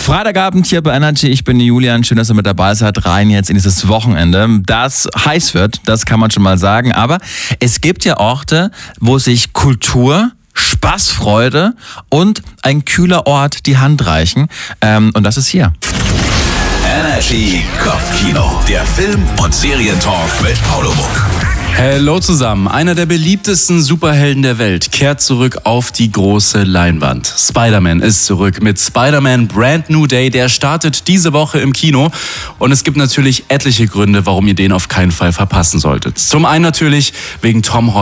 Freitagabend hier bei Energy, ich bin Julian, schön, dass ihr mit dabei seid, rein jetzt in dieses Wochenende, das heiß wird, das kann man schon mal sagen, aber es gibt ja Orte, wo sich Kultur, Spaß, Freude und ein kühler Ort die Hand reichen und das ist hier. Energy Kopfkino, der Film- und Serientalk mit Paulo Muck. Hallo zusammen, einer der beliebtesten Superhelden der Welt kehrt zurück auf die große Leinwand. Spider-Man ist zurück mit Spider-Man Brand New Day, der startet diese Woche im Kino und es gibt natürlich etliche Gründe, warum ihr den auf keinen Fall verpassen solltet. Zum einen natürlich wegen Tom Holland.